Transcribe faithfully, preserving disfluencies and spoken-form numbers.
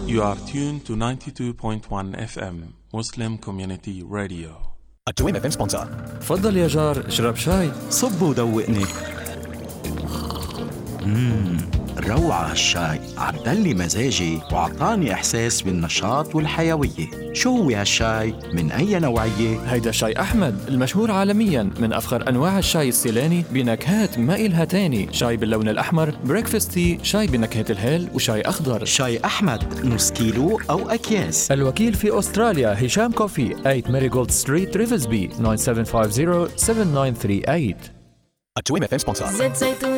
You are tuned to ninety-two point one إف إم Muslim Community Radio. التويم إف إم سبونسر. تفضل يا جار، اشرب شاي. صب ودوقني. مم. روعة هالشاي، عدلي مزاجي وعطاني إحساس بالنشاط والحيوية. شو هو هالشاي؟ من أي نوعية؟ هيدا شاي أحمد المشهور عالميا، من أفخر أنواع الشاي السيلاني بنكهات ما إلها تاني. شاي باللون الأحمر، بريكفاست تي، شاي بنكهة الهيل، وشاي أخضر. شاي أحمد نص كيلو أو أكياس. الوكيل في أستراليا هشام كوفي، ثمانية ماريغولد ستريت ريفزبي، تسعة سبعة خمسة صفر سبعة تسعة ثمانية ثلاثة ثمانية. التويم إف إم سبونسر. زيت زيتون